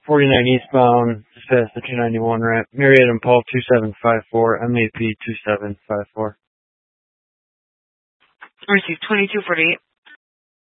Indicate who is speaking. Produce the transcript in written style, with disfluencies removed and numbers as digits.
Speaker 1: 49 eastbound, just past the 291 ramp. Marietta and Paul 2754, MAP 2754.
Speaker 2: Received 2248.